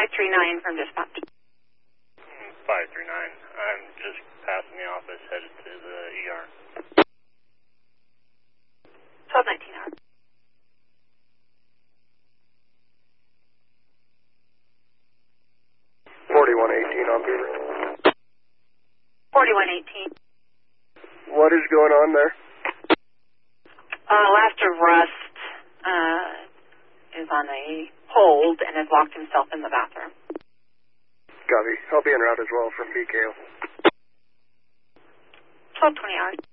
539 from dispatch. 539. I'm just passing the office, headed to the ER. 1219 hours. 4118 on Beaver. 4118. What is going on there? Last of Rust is on a hold and has locked himself in the bathroom. Copy. I'll be en route as well from BKO. 1220 hours.